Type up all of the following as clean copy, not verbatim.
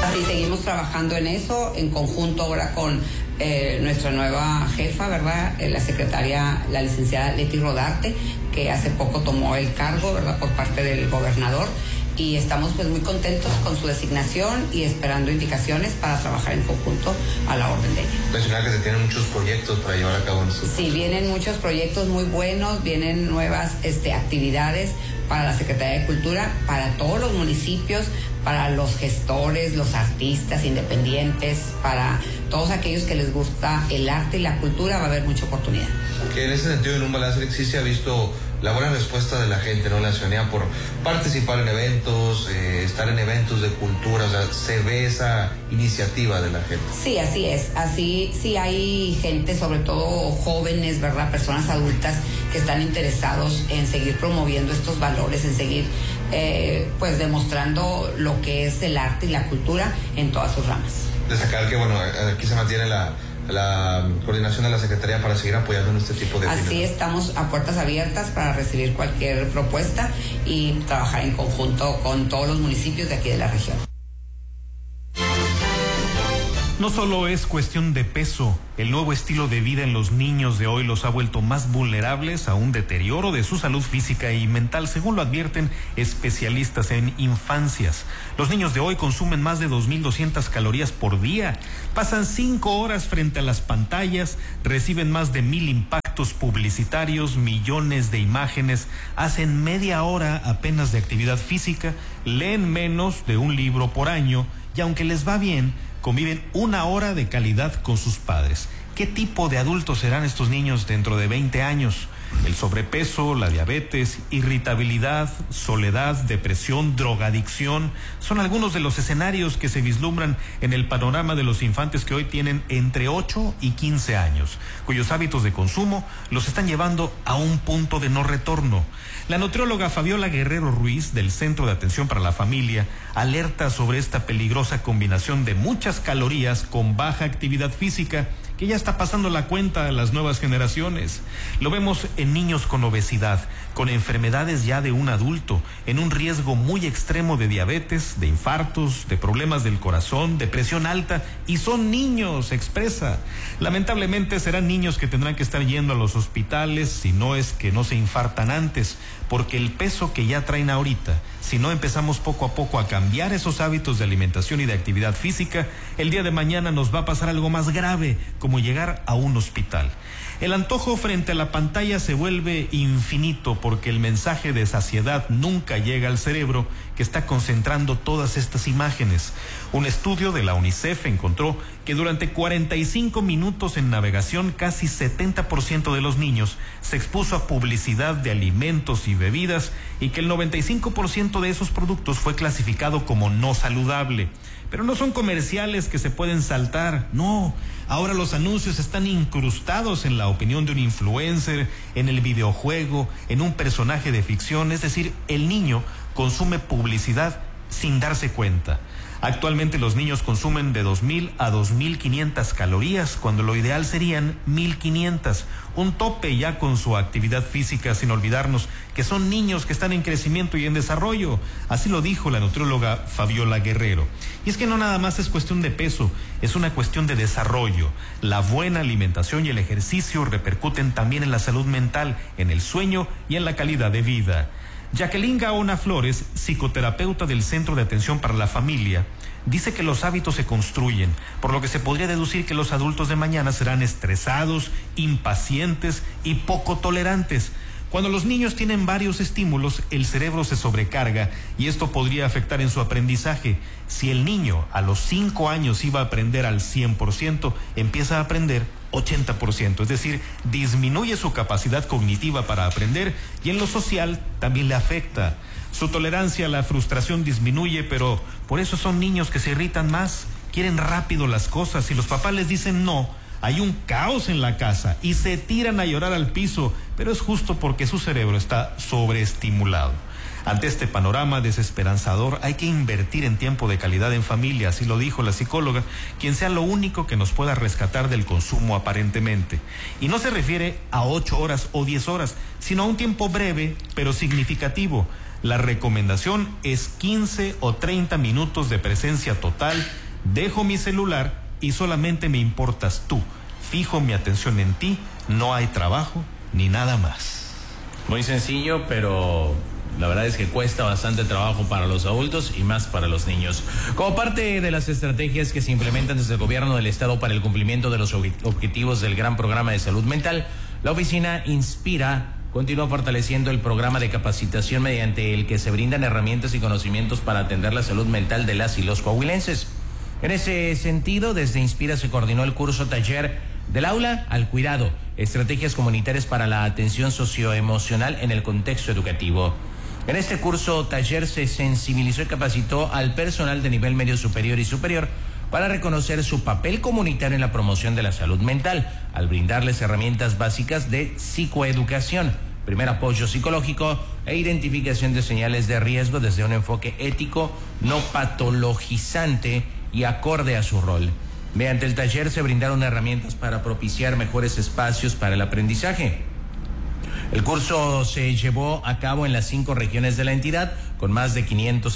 Así seguimos trabajando en eso, en conjunto ahora con nuestra nueva jefa, ¿verdad? La secretaria, la licenciada Leti Rodarte, que hace poco tomó el cargo, ¿verdad? Por parte del gobernador. Y estamos pues muy contentos con su designación y esperando indicaciones para trabajar en conjunto a la orden de ella. Mencionaba que se tienen muchos proyectos para llevar a cabo en estos. Sí, vienen muchos proyectos muy buenos, vienen nuevas actividades para la Secretaría de Cultura, para todos los municipios, para los gestores, los artistas independientes, para todos aquellos que les gusta el arte y la cultura, va a haber mucha oportunidad. Que en ese sentido, en un balance sí se ha visto la buena respuesta de la gente, ¿no? La ciudadanía por participar en eventos, estar en eventos de cultura, o sea, se ve esa iniciativa de la gente. Sí, así es, así sí hay gente, sobre todo jóvenes, ¿verdad? Personas adultas que están interesados en seguir promoviendo estos valores, en seguir pues demostrando lo que es el arte y la cultura en todas sus ramas. Destacar que, bueno, aquí se mantiene la coordinación de la Secretaría para seguir apoyando en este tipo de actividades. Así estamos a puertas abiertas para recibir cualquier propuesta y trabajar en conjunto con todos los municipios de aquí de la región. No solo es cuestión de peso, el nuevo estilo de vida en los niños de hoy los ha vuelto más vulnerables a un deterioro de su salud física y mental, según lo advierten especialistas en infancias. Los niños de hoy consumen más de 2.200 calorías por día, pasan 5 horas frente a las pantallas, reciben más de 1,000 impactos publicitarios, millones de imágenes, hacen media hora apenas de actividad física, leen menos de un libro por año y aunque les va bien, conviven 1 hora de calidad con sus padres. ¿Qué tipo de adultos serán estos niños dentro de 20 años? El sobrepeso, la diabetes, irritabilidad, soledad, depresión, drogadicción, son algunos de los escenarios que se vislumbran en el panorama de los infantes que hoy tienen entre 8 y 15 años, cuyos hábitos de consumo los están llevando a un punto de no retorno. La nutrióloga Fabiola Guerrero Ruiz, del Centro de Atención para la Familia, alerta sobre esta peligrosa combinación de muchas calorías con baja actividad física que ya está pasando la cuenta a las nuevas generaciones. Lo vemos en niños con obesidad, con enfermedades ya de un adulto, en un riesgo muy extremo de diabetes, de infartos, de problemas del corazón, de presión alta, y son niños, expresa. Lamentablemente serán niños que tendrán que estar yendo a los hospitales, si no es que no se infartan antes, porque el peso que ya traen ahorita, si no empezamos poco a poco a cambiar esos hábitos de alimentación y de actividad física, el día de mañana nos va a pasar algo más grave, como llegar a un hospital. El antojo frente a la pantalla se vuelve infinito porque el mensaje de saciedad nunca llega al cerebro que está concentrando todas estas imágenes. Un estudio de la UNICEF encontró que durante 45 minutos en navegación casi 70% de los niños se expuso a publicidad de alimentos y bebidas y que el 95% de esos productos fue clasificado como no saludable. Pero no son comerciales que se pueden saltar, no. Ahora los anuncios están incrustados en la opinión de un influencer, en el videojuego, en un personaje de ficción, es decir, el niño consume publicidad sin darse cuenta. Actualmente los niños consumen de 2,000 a 2,500 calorías, cuando lo ideal serían 1,500. Un tope ya con su actividad física, sin olvidarnos que son niños que están en crecimiento y en desarrollo. Así lo dijo la nutrióloga Fabiola Guerrero. Y es que no nada más es cuestión de peso, es una cuestión de desarrollo. La buena alimentación y el ejercicio repercuten también en la salud mental, en el sueño y en la calidad de vida. Jacqueline Gaona Flores, psicoterapeuta del Centro de Atención para la Familia, dice que los hábitos se construyen, por lo que se podría deducir que los adultos de mañana serán estresados, impacientes y poco tolerantes. Cuando los niños tienen varios estímulos, el cerebro se sobrecarga y esto podría afectar en su aprendizaje. Si el niño a los 5 años iba a aprender al 100%, empieza a aprender 80%, es decir, disminuye su capacidad cognitiva para aprender y en lo social también le afecta. Su tolerancia a la frustración disminuye, pero por eso son niños que se irritan más, quieren rápido las cosas y los papás les dicen no. Hay un caos en la casa y se tiran a llorar al piso, pero es justo porque su cerebro está sobreestimulado. Ante este panorama desesperanzador hay que invertir en tiempo de calidad en familia, así lo dijo la psicóloga, quien sea lo único que nos pueda rescatar del consumo aparentemente. Y no se refiere a 8 horas o 10 horas, sino a un tiempo breve pero significativo. La recomendación es 15 o 30 minutos de presencia total. Dejo mi celular y solamente me importas tú. Fijo mi atención en ti, no hay trabajo ni nada más. Muy sencillo, pero la verdad es que cuesta bastante trabajo para los adultos y más para los niños. Como parte de las estrategias que se implementan desde el gobierno del estado para el cumplimiento de los objetivos del gran programa de salud mental, la oficina Inspira continúa fortaleciendo el programa de capacitación mediante el que se brindan herramientas y conocimientos para atender la salud mental de las y los coahuilenses. En ese sentido, desde Inspira se coordinó el curso taller Del aula al cuidado, estrategias comunitarias para la atención socioemocional en el contexto educativo. En este curso taller se sensibilizó y capacitó al personal de nivel medio superior y superior para reconocer su papel comunitario en la promoción de la salud mental, al brindarles herramientas básicas de psicoeducación, primer apoyo psicológico e identificación de señales de riesgo desde un enfoque ético, no patologizante y acorde a su rol. Mediante el taller se brindaron herramientas para propiciar mejores espacios para el aprendizaje. El curso se llevó a cabo en las 5 regiones de la entidad, con más de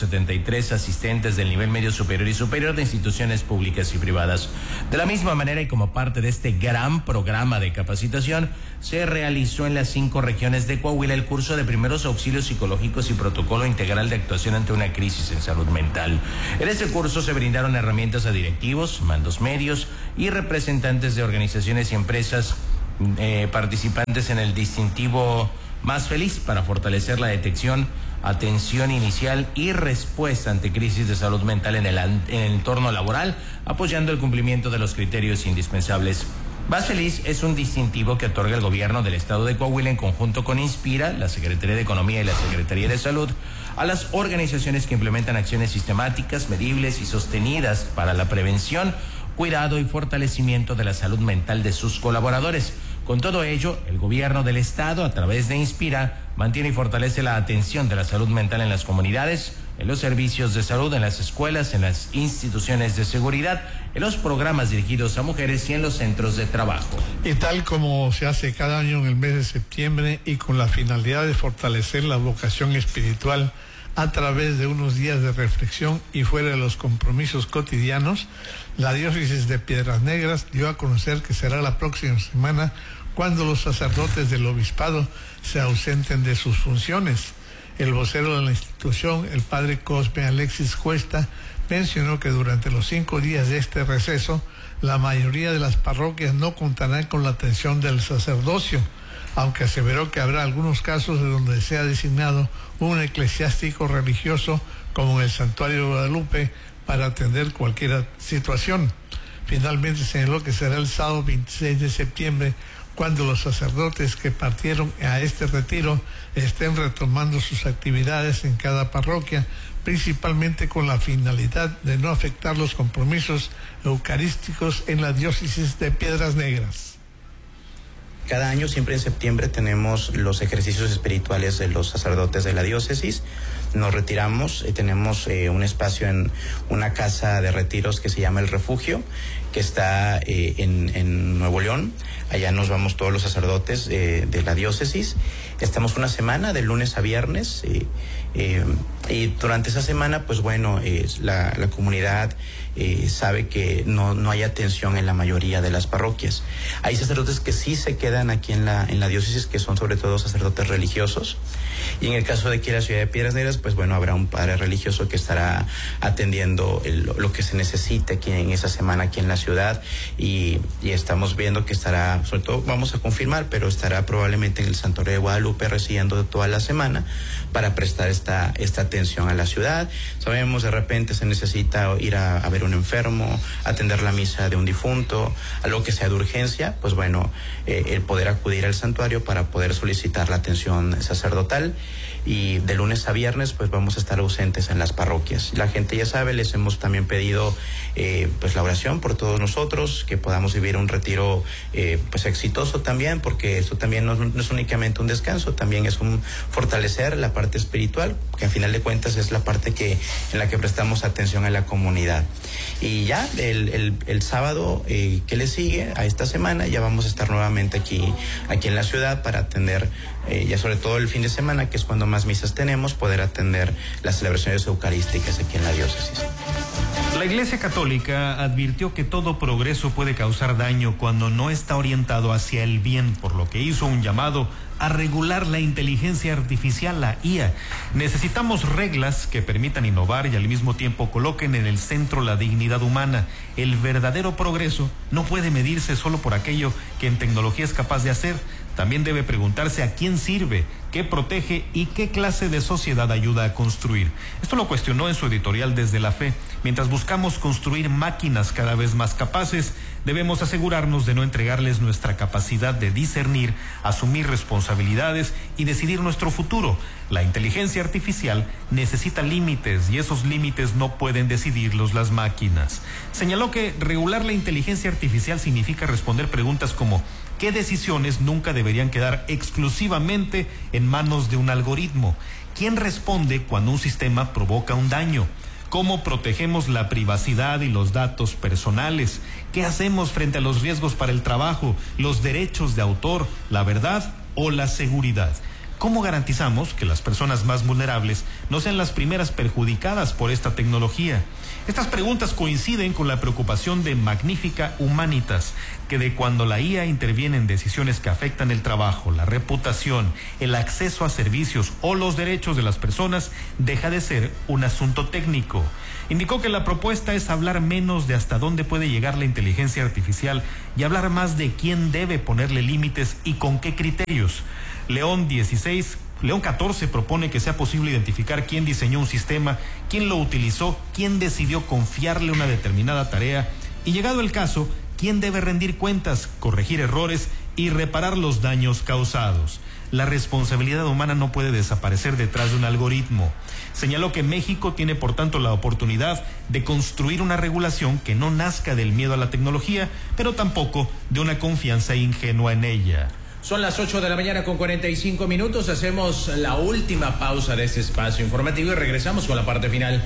573 asistentes del nivel medio superior y superior de instituciones públicas y privadas. De la misma manera y como parte de este gran programa de capacitación, se realizó en las 5 regiones de Coahuila el curso de primeros auxilios psicológicos y protocolo integral de actuación ante una crisis en salud mental. En este curso se brindaron herramientas a directivos, mandos medios y representantes de organizaciones y empresas participantes en el distintivo Más Feliz para fortalecer la detección, atención inicial y respuesta ante crisis de salud mental en el entorno laboral, apoyando el cumplimiento de los criterios indispensables. Más Feliz es un distintivo que otorga el gobierno del estado de Coahuila en conjunto con Inspira, la Secretaría de Economía y la Secretaría de Salud, a las organizaciones que implementan acciones sistemáticas, medibles y sostenidas para la prevención, cuidado y fortalecimiento de la salud mental de sus colaboradores. Con todo ello, el gobierno del estado, a través de Inspira, mantiene y fortalece la atención de la salud mental en las comunidades, en los servicios de salud, en las escuelas, en las instituciones de seguridad, en los programas dirigidos a mujeres y en los centros de trabajo. Y tal como se hace cada año en el mes de septiembre y con la finalidad de fortalecer la vocación espiritual a través de unos días de reflexión y fuera de los compromisos cotidianos, la diócesis de Piedras Negras dio a conocer que será la próxima semana cuando los sacerdotes del obispado se ausenten de sus funciones. El vocero de la institución, el padre Cosme Alexis Cuesta, mencionó que durante los 5 días de este receso, la mayoría de las parroquias no contarán con la atención del sacerdocio, aunque aseveró que habrá algunos casos de donde sea designado un eclesiástico religioso, como en el Santuario de Guadalupe, para atender cualquier situación. Finalmente señaló que será el sábado 26 de septiembre cuando los sacerdotes que partieron a este retiro estén retomando sus actividades en cada parroquia, principalmente con la finalidad de no afectar los compromisos eucarísticos en la diócesis de Piedras Negras. Cada año, siempre en septiembre, tenemos los ejercicios espirituales de los sacerdotes de la diócesis. Nos retiramos, tenemos un espacio en una casa de retiros que se llama El Refugio, que está en Nuevo León. Allá nos vamos todos los sacerdotes de la diócesis. Estamos una semana, de lunes a viernes, y durante esa semana, pues bueno, la comunidad sabe que no hay atención en la mayoría de las parroquias. Hay sacerdotes que sí se quedan aquí en la diócesis, que son sobre todo sacerdotes religiosos, y en el caso de aquí en la ciudad de Piedras Negras, pues bueno, habrá un padre religioso que estará atendiendo lo que se necesite aquí en esa semana aquí en la ciudad, y estamos viendo que estará, sobre todo vamos a confirmar, pero estará probablemente en el Santuario de Guadalupe residiendo toda la semana para prestar esta atención a la ciudad. Sabemos, de repente se necesita ir a ver un enfermo, atender la misa de un difunto, algo que sea de urgencia, pues bueno, el poder acudir al santuario para poder solicitar la atención sacerdotal. Y de lunes a viernes pues vamos a estar ausentes en las parroquias. La gente ya sabe, les hemos también pedido pues la oración por todos nosotros, que podamos vivir un retiro pues exitoso también, porque esto también no es únicamente un descanso, también es un fortalecer la parte espiritual, que a final de cuentas es la parte en la que prestamos atención a la comunidad. Y ya el sábado que le sigue a esta semana ya vamos a estar nuevamente aquí en la ciudad para atender ya sobre todo el fin de semana, que es cuando más misas tenemos, poder atender las celebraciones eucarísticas aquí en la diócesis. La Iglesia Católica advirtió que todo progreso puede causar daño cuando no está orientado hacia el bien, por lo que hizo un llamado a regular la inteligencia artificial, la IA. Necesitamos reglas que permitan innovar y al mismo tiempo coloquen en el centro la dignidad humana. El verdadero progreso no puede medirse solo por aquello que en tecnología es capaz de hacer. También debe preguntarse a quién sirve, qué protege y qué clase de sociedad ayuda a construir. Esto lo cuestionó en su editorial Desde la Fe. Mientras buscamos construir máquinas cada vez más capaces, debemos asegurarnos de no entregarles nuestra capacidad de discernir, asumir responsabilidades y decidir nuestro futuro. La inteligencia artificial necesita límites y esos límites no pueden decidirlos las máquinas. Señaló que regular la inteligencia artificial significa responder preguntas como: ¿qué decisiones nunca deberían quedar exclusivamente en manos de un algoritmo? ¿Quién responde cuando un sistema provoca un daño? ¿Cómo protegemos la privacidad y los datos personales? ¿Qué hacemos frente a los riesgos para el trabajo, los derechos de autor, la verdad o la seguridad? ¿Cómo garantizamos que las personas más vulnerables no sean las primeras perjudicadas por esta tecnología? Estas preguntas coinciden con la preocupación de Magnifica Humanitas, que de cuando la IA interviene en decisiones que afectan el trabajo, la reputación, el acceso a servicios o los derechos de las personas, deja de ser un asunto técnico. Indicó que la propuesta es hablar menos de hasta dónde puede llegar la inteligencia artificial y hablar más de quién debe ponerle límites y con qué criterios. León 14 propone que sea posible identificar quién diseñó un sistema, quién lo utilizó, quién decidió confiarle una determinada tarea y, llegado el caso, quién debe rendir cuentas, corregir errores y reparar los daños causados. La responsabilidad humana no puede desaparecer detrás de un algoritmo. Señaló que México tiene, por tanto, la oportunidad de construir una regulación que no nazca del miedo a la tecnología, pero tampoco de una confianza ingenua en ella. Son las 8 de la mañana con 45 minutos. Hacemos la última pausa de este espacio informativo y regresamos con la parte final.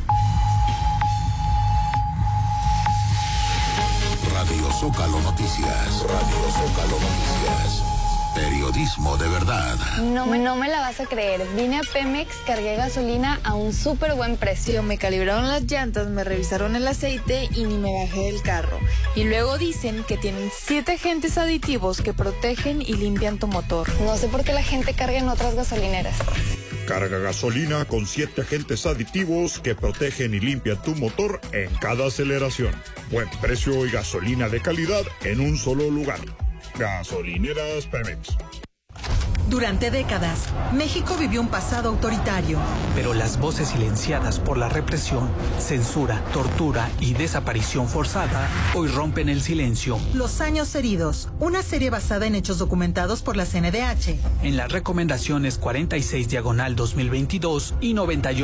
Radio Zócalo Noticias. Radio Zócalo Noticias. Periodismo de verdad. No me la vas a creer. Vine a Pemex, cargué gasolina a un súper buen precio. Me calibraron las llantas, me revisaron el aceite y ni me bajé del carro. Y luego dicen que tienen 7 agentes aditivos que protegen y limpian tu motor. No sé por qué la gente carga en otras gasolineras. Carga gasolina con 7 agentes aditivos que protegen y limpian tu motor en cada aceleración. Buen precio y gasolina de calidad en un solo lugar. Gasolineras Pemex. Durante décadas, México vivió un pasado autoritario. Pero las voces silenciadas por la represión, censura, tortura y desaparición forzada hoy rompen el silencio. Los años heridos, una serie basada en hechos documentados por la CNDH. En las recomendaciones 46/2022 y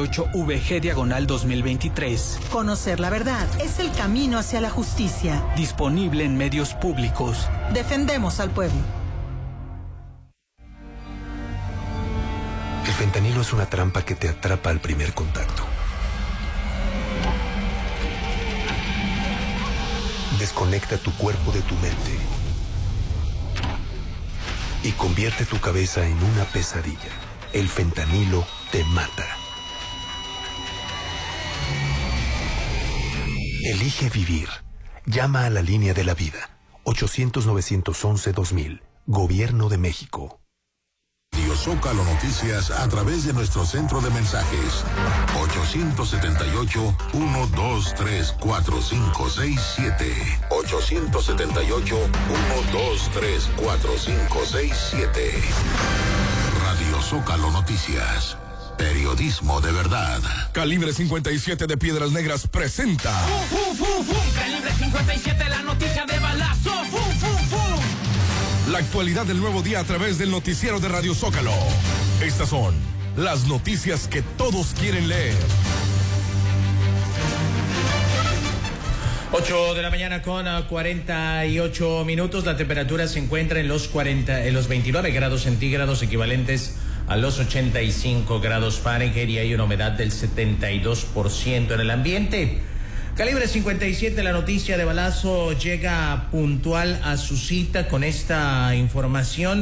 98/VG/2023. Conocer la verdad es el camino hacia la justicia. Disponible en medios públicos. Defendemos al pueblo. El fentanilo es una trampa que te atrapa al primer contacto. Desconecta tu cuerpo de tu mente y convierte tu cabeza en una pesadilla. El fentanilo te mata. Elige vivir. Llama a la línea de la vida. 800-911-2000. Gobierno de México. Radio Zócalo Noticias a través de nuestro centro de mensajes 878-123-4567 878-123-4567. Radio Zócalo Noticias, periodismo de verdad. Calibre 57 de Piedras Negras presenta Calibre 57, la noticia de balazo. la actualidad del nuevo día a través del noticiero de Radio Zócalo. Estas son las noticias que todos quieren leer. 8 de la mañana con 48 minutos. La temperatura se encuentra en los 29 grados centígrados, equivalentes a los 85 grados Fahrenheit, y hay una humedad del 72% en el ambiente. Calibre 57, la noticia de balazo llega puntual a su cita con esta información.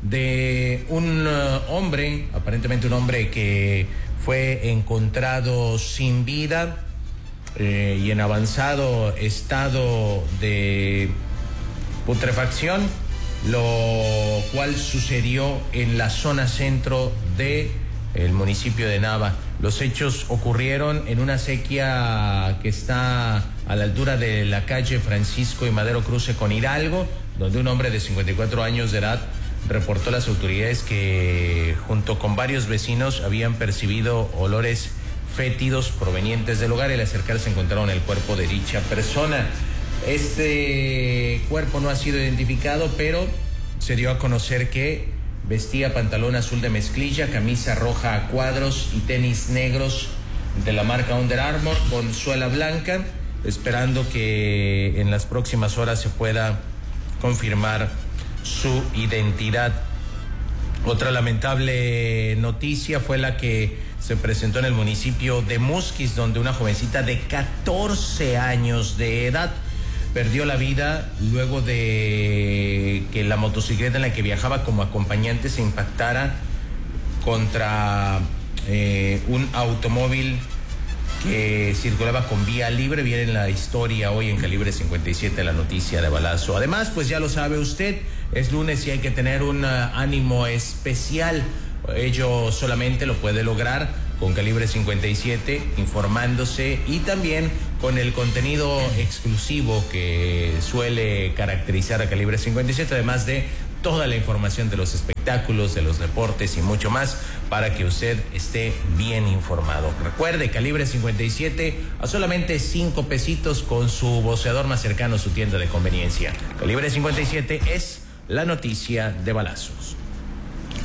de un hombre, aparentemente un hombre que fue encontrado sin vida y en avanzado estado de putrefacción, lo cual sucedió en la zona centro de el municipio de Nava. Los hechos ocurrieron en una acequia que está a la altura de la calle Francisco y Madero cruce con Hidalgo, donde un hombre de 54 años de edad reportó a las autoridades que junto con varios vecinos habían percibido olores fétidos provenientes del lugar y al acercarse encontraron el cuerpo de dicha persona. Este cuerpo no ha sido identificado, pero se dio a conocer que vestía pantalón azul de mezclilla, camisa roja a cuadros y tenis negros de la marca Under Armour con suela blanca, esperando que en las próximas horas se pueda confirmar su identidad. Otra lamentable noticia fue la que se presentó en el municipio de Musquis, donde una jovencita de 14 años de edad perdió la vida luego de que la motocicleta en la que viajaba como acompañante se impactara contra un automóvil que circulaba con vía libre. Viene en la historia hoy en Calibre 57 la noticia de balazo. Además, pues ya lo sabe usted, es lunes y hay que tener un ánimo especial. Ello solamente lo puede lograr con Calibre 57, informándose y también con el contenido exclusivo que suele caracterizar a Calibre 57, además de toda la información de los espectáculos, de los deportes y mucho más, para que usted esté bien informado. Recuerde, Calibre 57 a solamente 5 pesitos con su voceador más cercano a su tienda de conveniencia. Calibre 57 es la noticia de balazos.